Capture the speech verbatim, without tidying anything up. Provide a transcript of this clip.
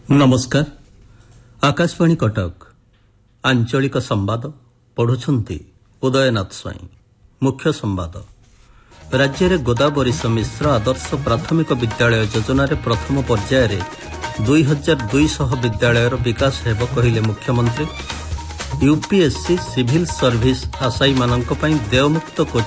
नमस्कार आकाशवाणी कटक आंचलिक संवाद पढ़ुछंती उदयनाथ स्वाई। मुख्य संवाद राज्य में गोदावरी मिश्र आदर्श प्राथमिक विद्यालय योजना प्रथम पर्यायर दुई हजार दुईश विद्यालय विकास हेब कहले मुख्यमंत्री। यूपीएससी सिविल सर्विस आशायी मानक देयमुक्त